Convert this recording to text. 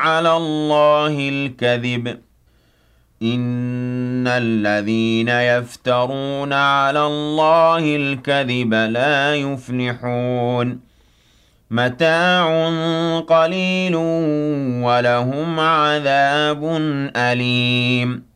عَلَى اللَّهِ الْكَذِبَ إِنَّ الَّذِينَ يَفْتَرُونَ عَلَى اللَّهِ الْكَذِبَ لَا يُفْلِحُونَ مَتَاعٌ قَلِيلٌ وَلَهُمْ عَذَابٌ أَلِيمٌ